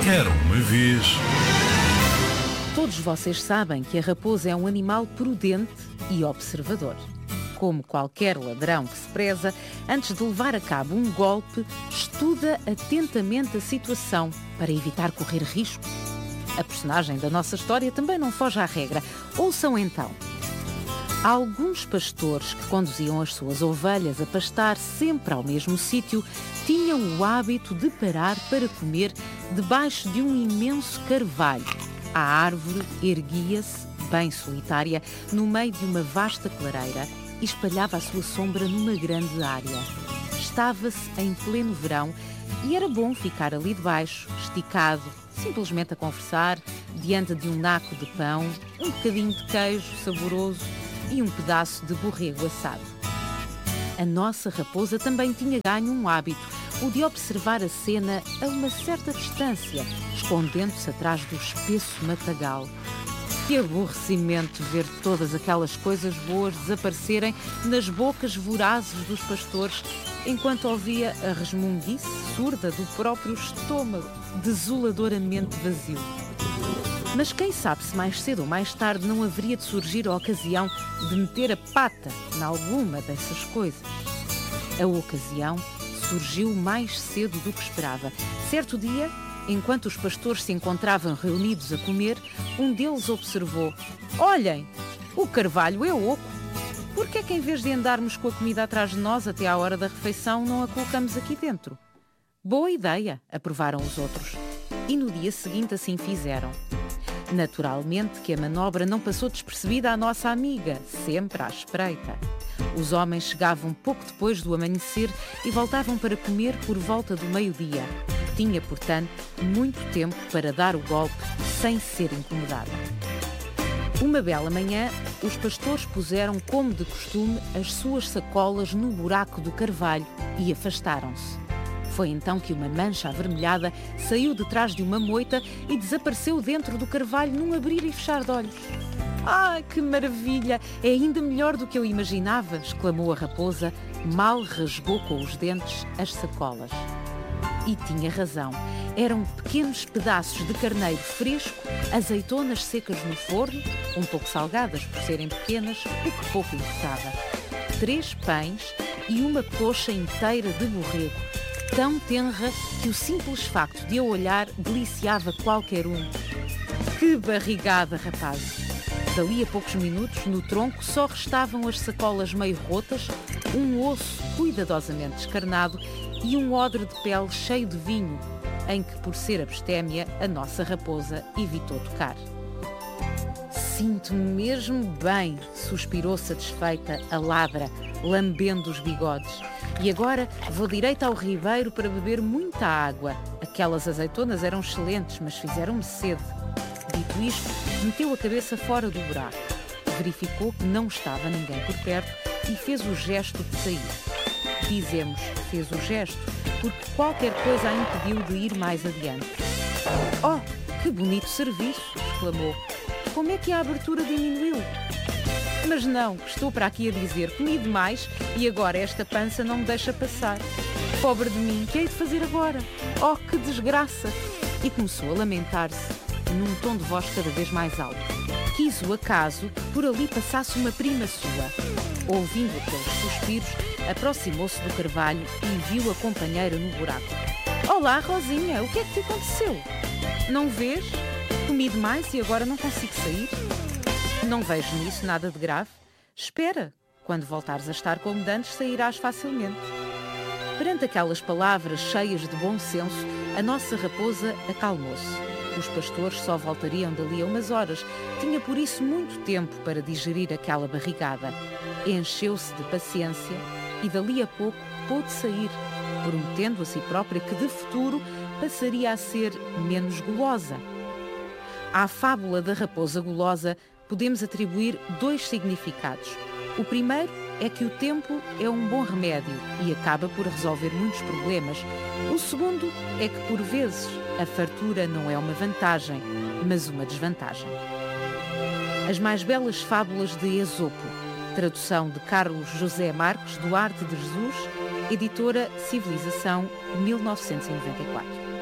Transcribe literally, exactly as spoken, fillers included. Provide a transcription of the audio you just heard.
Era uma vez. Todos vocês sabem que a raposa é um animal prudente e observador. Como qualquer ladrão que se preza, antes de levar a cabo um golpe, estuda atentamente a situação para evitar correr risco. A personagem da nossa história também não foge à regra. Ouçam então. Alguns pastores que conduziam as suas ovelhas a pastar sempre ao mesmo sítio tinham o hábito de parar para comer debaixo de um imenso carvalho. A árvore erguia-se, bem solitária, no meio de uma vasta clareira e espalhava a sua sombra numa grande área. Estava-se em pleno verão e era bom ficar ali debaixo, esticado, simplesmente a conversar, diante de um naco de pão, um bocadinho de queijo saboroso e um pedaço de borrego assado. A nossa raposa também tinha ganho um hábito, o de observar a cena a uma certa distância, escondendo-se atrás do espesso matagal. Que aborrecimento ver todas aquelas coisas boas desaparecerem nas bocas vorazes dos pastores, enquanto ouvia a resmunguice surda do próprio estômago, desoladoramente vazio. Mas quem sabe se mais cedo ou mais tarde não haveria de surgir a ocasião de meter a pata em alguma dessas coisas. A ocasião surgiu mais cedo do que esperava. Certo dia, enquanto os pastores se encontravam reunidos a comer, um deles observou: "Olhem, o carvalho é oco. Por que é que em vez de andarmos com a comida atrás de nós até à hora da refeição, não a colocamos aqui dentro?" "Boa ideia", aprovaram os outros. E no dia seguinte assim fizeram. Naturalmente que a manobra não passou despercebida à nossa amiga, sempre à espreita. Os homens chegavam pouco depois do amanhecer e voltavam para comer por volta do meio-dia. Tinha, portanto, muito tempo para dar o golpe sem ser incomodada. Uma bela manhã, os pastores puseram, como de costume, as suas sacolas no buraco do carvalho e afastaram-se. Foi então que uma mancha avermelhada saiu de trás de uma moita e desapareceu dentro do carvalho num abrir e fechar de olhos. "Ah, que maravilha! É ainda melhor do que eu imaginava!" exclamou a raposa, mal rasgou com os dentes as sacolas. E tinha razão. Eram pequenos pedaços de carneiro fresco, azeitonas secas no forno, um pouco salgadas por serem pequenas, o que pouco importava. Três pães e uma coxa inteira de borrego, tão tenra que o simples facto de a olhar deliciava qualquer um. Que barrigada, rapazes! Dali a poucos minutos, no tronco, só restavam as sacolas meio rotas, um osso cuidadosamente descarnado e um odre de pele cheio de vinho, em que, por ser abstémia, a nossa raposa evitou tocar. "Sinto-me mesmo bem", suspirou satisfeita a ladra, lambendo os bigodes. "E agora vou direito ao ribeiro para beber muita água. Aquelas azeitonas eram excelentes, mas fizeram-me sede." Dito isto, meteu a cabeça fora do buraco. Verificou que não estava ninguém por perto e fez o gesto de sair. Dizemos fez o gesto porque qualquer coisa a impediu de ir mais adiante. "Oh, que bonito serviço!" exclamou. "Como é que a abertura diminuiu?" "Mas não, estou para aqui a dizer, comi demais e agora esta pança não me deixa passar. Pobre de mim, que hei de fazer agora? Oh, que desgraça!" E começou a lamentar-se, num tom de voz cada vez mais alto. Quis o acaso que por ali passasse uma prima sua. Ouvindo aqueles suspiros, aproximou-se do carvalho e viu a companheira no buraco. "Olá, Rosinha, o que é que te aconteceu? Não vês? Comi demais e agora não consigo sair." "Não vejo nisso nada de grave. Espera, quando voltares a estar como dantes, sairás facilmente." Perante aquelas palavras cheias de bom senso, a nossa raposa acalmou-se. Os pastores só voltariam dali a umas horas. Tinha por isso muito tempo para digerir aquela barrigada. Encheu-se de paciência e dali a pouco pôde sair, prometendo a si própria que de futuro passaria a ser menos gulosa. À fábula da raposa gulosa podemos atribuir dois significados. O primeiro é que o tempo é um bom remédio e acaba por resolver muitos problemas. O segundo é que, por vezes, a fartura não é uma vantagem, mas uma desvantagem. As mais belas fábulas de Esopo, tradução de Carlos José Marques Duarte de Jesus, editora Civilização, mil novecentos e noventa e quatro.